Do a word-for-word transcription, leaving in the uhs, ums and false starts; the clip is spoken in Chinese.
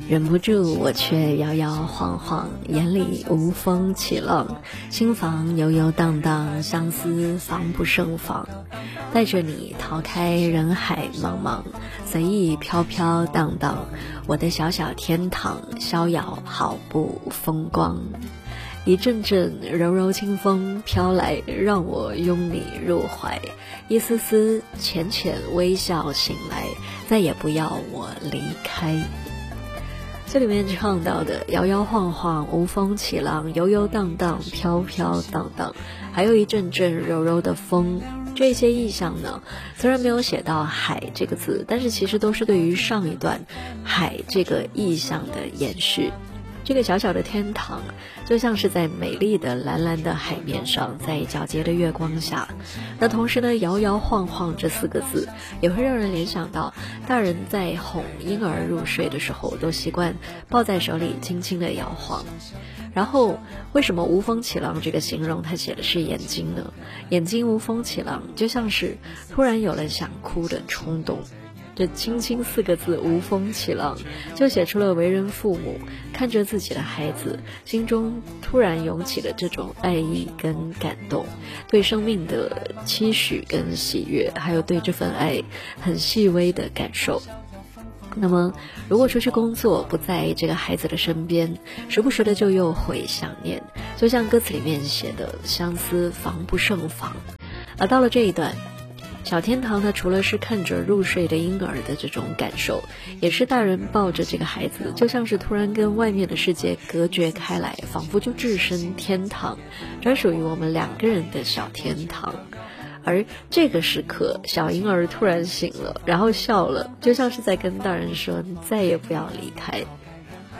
忍不住我却摇摇晃晃，眼里无风起浪，心房游游荡荡，相思防不胜防。带着你逃开人海茫茫，随意飘飘荡荡，我的小小天堂逍遥好不风光。一阵阵柔柔清风飘来，让我拥你入怀，一丝丝浅浅微笑醒来，再也不要我离开。这里面唱到的摇摇晃晃，无风起浪，游游荡荡，飘飘荡荡，还有一阵阵柔柔的风，这些意象呢，虽然没有写到海这个字，但是其实都是对于上一段海这个意象的延续。这个小小的天堂就像是在美丽的蓝蓝的海面上，在皎洁的月光下，那同时呢，摇摇晃晃这四个字也会让人联想到大人在哄婴儿入睡的时候都习惯抱在手里轻轻的摇晃。然后为什么无风起浪这个形容它写的是眼睛呢？眼睛无风起浪，就像是突然有了想哭的冲动。这轻轻四个字无风起浪，就写出了为人父母看着自己的孩子，心中突然涌起了这种爱意跟感动，对生命的期许跟喜悦，还有对这份爱很细微的感受。那么如果出去工作，不在这个孩子的身边，时不时的就又会想念，就像歌词里面写的相思防不胜防。而到了这一段，小天堂它除了是看着入睡的婴儿的这种感受，也是大人抱着这个孩子，就像是突然跟外面的世界隔绝开来，仿佛就置身天堂，专属于我们两个人的小天堂。而这个时刻，小婴儿突然醒了，然后笑了，就像是在跟大人说你再也不要离开。